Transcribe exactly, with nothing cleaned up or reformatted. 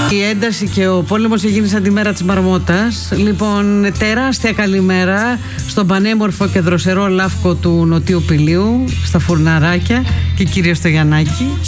Η ένταση και ο πόλεμος έγινε σαν τη μέρα της Μαρμότας. Λοιπόν, τεράστια καλημέρα στον πανέμορφο και δροσερό λάφκο του Νοτιού Πηλίου, στα φουρναράκια και κυρίως στο Γιαννάκι.